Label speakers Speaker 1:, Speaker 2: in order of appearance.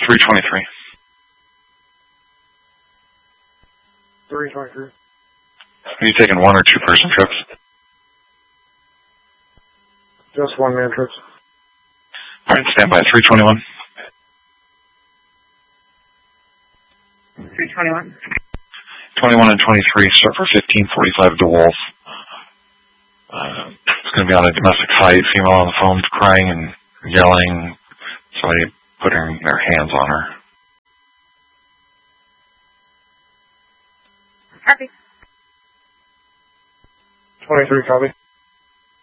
Speaker 1: 323.
Speaker 2: 323.
Speaker 1: Are you taking one or two person trips?
Speaker 2: Just one man trips.
Speaker 1: All right, stand by. 321.
Speaker 3: 321.
Speaker 1: 21 and 23, start for 1545 DeWolf. It's going to be on a domestic flight, female on the phone crying and yelling, somebody putting their hands on her.
Speaker 3: Copy.
Speaker 2: 23, copy.